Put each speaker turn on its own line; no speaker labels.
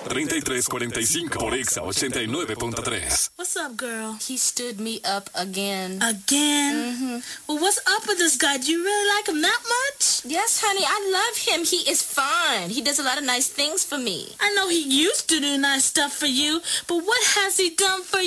3345 por Exa 89.3.
What's up, girl?
He stood me up again.
Again?
Mm-hmm.
Well, what's up with this guy? Do you really like him that much?
Yes, honey, I love him. He is fine. He does a lot of nice things for me.
I know he used to do nice stuff for you, but what has he done for